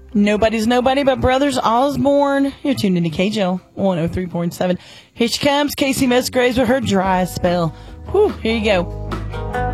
Nobody's Nobody but Brothers Osborne. You're tuned into KJL 103.7. Here she comes, Casey Musgraves with her dry spell. Whew, here you go.